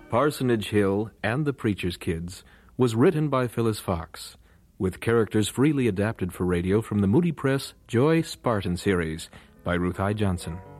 Parsonage Hill and the Preacher's Kids was written by Phyllis Fox, with characters freely adapted for radio from the Moody Press Joy Spartan series by Ruth I. Johnson.